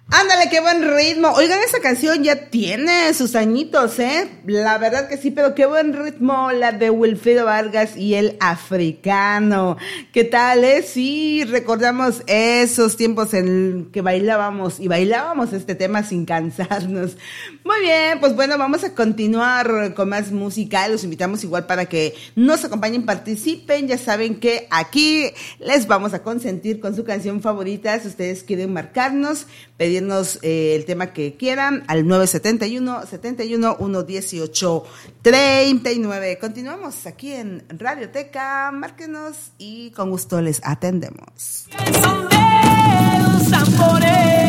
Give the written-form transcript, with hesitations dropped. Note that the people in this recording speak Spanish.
Ándale, qué buen ritmo. Oigan, esa canción ya tiene sus añitos, ¿eh? La verdad que sí, pero qué buen ritmo, la de Wilfrido Vargas y el africano. ¿Qué tal, Sí, recordamos esos tiempos en que bailábamos este tema sin cansarnos. Muy bien, pues bueno, vamos a continuar con más música. Los invitamos igual para que nos acompañen, participen. Ya saben que aquí les vamos a consentir con su canción favorita. Si ustedes quieren marcarnos, pedirnos el tema que quieran al 971-118-39. Continuamos aquí en Radioteca. Márquenos y con gusto les atendemos. El son de los tambores.